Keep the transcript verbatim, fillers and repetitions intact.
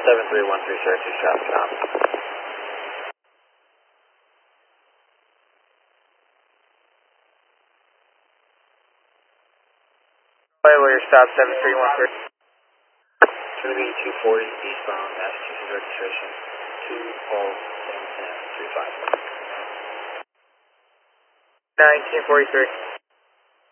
seven three one three, sir, two traffic stop. Lawyer stop seven three one three. It's going to be two forty eastbound, Massachusetts registration, two Paul Sam Sam three five. nineteen forty-three.